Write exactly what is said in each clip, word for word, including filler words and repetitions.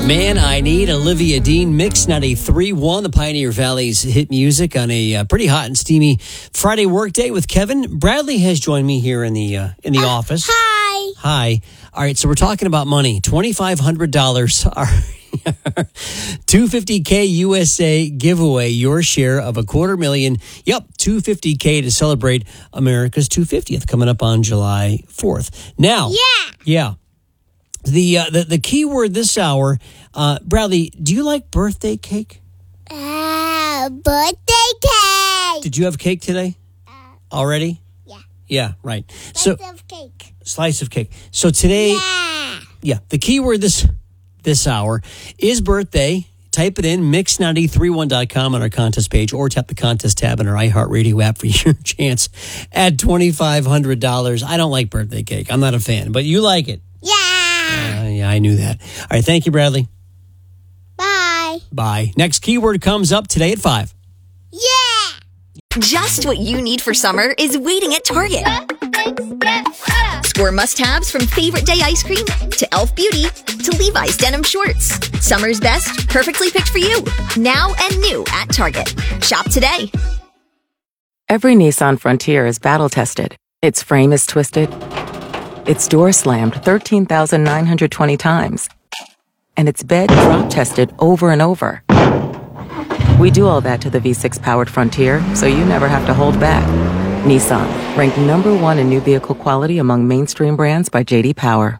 Man, I Need, Olivia Dean, Mix ninety-three point one, the Pioneer Valley's hit music on a uh, pretty hot and steamy Friday workday with Kevin. Bradley has joined me here in the uh, in the uh, office. Hi. Hi. All right, so we're talking about money. twenty-five hundred dollars. Our two hundred fifty K U S A giveaway, your share of a quarter million. Yep, two hundred fifty K to celebrate America's two hundred fiftieth coming up on July fourth. Now, Yeah. Yeah. The, uh, the the key word this hour, uh, Bradley, do you like birthday cake? Uh, birthday cake. Did you have cake today? Uh, Already? Yeah. Yeah, right. Slice So of cake. slice of cake. So today, Yeah. yeah, the key word this this hour is birthday. Type it in, mix nine three one dot com on our contest page, or tap the contest tab in our iHeartRadio app for your chance at twenty-five hundred dollars. I don't like birthday cake. I'm not a fan, but you like it. Yeah. Uh, yeah, I knew that. All right, thank you, Bradley. Bye. Bye. Next keyword comes up today at five. Yeah. Just what you need for summer is waiting at Target. Score must-haves from Favorite Day ice cream to Elf Beauty to Levi's denim shorts. Summer's best, perfectly picked for you. Now and new at Target. Shop today. Every Nissan Frontier is battle-tested. Its frame is twisted. Its door slammed thirteen thousand nine hundred twenty times. And its bed drop-tested over and over. We do all that to the V six powered Frontier, so you never have to hold back. Nissan, ranked number one in new vehicle quality among mainstream brands by J D Power.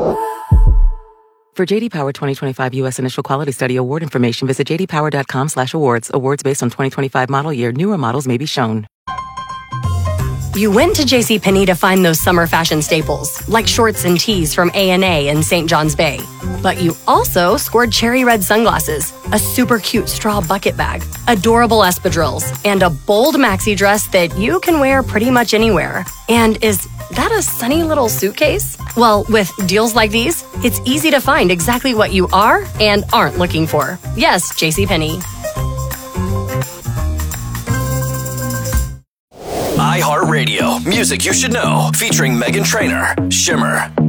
For J D Power twenty twenty-five U S Initial Quality Study Award information, visit j d power dot com slash awards. Awards based on twenty twenty-five model year. Newer models may be shown. You went to JCPenney to find those summer fashion staples, like shorts and tees from A and A in Saint John's Bay. But you also scored cherry red sunglasses, a super cute straw bucket bag, adorable espadrilles, and a bold maxi dress that you can wear pretty much anywhere. And is that a sunny little suitcase? Well, with deals like these, it's easy to find exactly what you are and aren't looking for. Yes, JCPenney. iHeartRadio, music you should know, featuring Meghan Trainor, Shimmer.